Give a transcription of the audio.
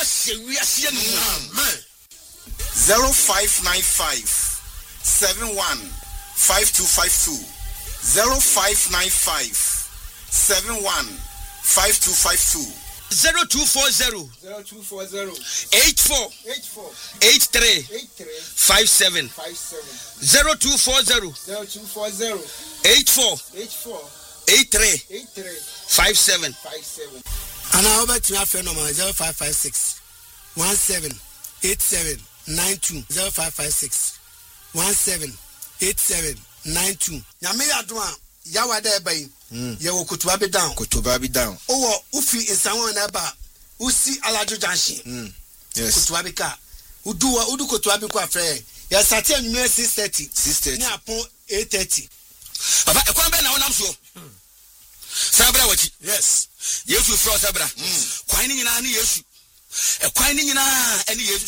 0595 71 5252 0595 71 5252 0240 84 83 57 0240 84 83 57 and I over to my friend number 0556 17 87 92 0556 17 87 92 Nyame adwa yawa da bai ye wo kutuba be down owo ufi insanwo na ba usi alajo junction yes kutuba be ka udu kutuba be kwa frɛ ya sati anwume 6:30 ni apon 8:30 baba ekwan be na wonam so sabra wachi yes yesu fro sabra kwan ni nyina ni yesu ekwan ni nyina ene yesu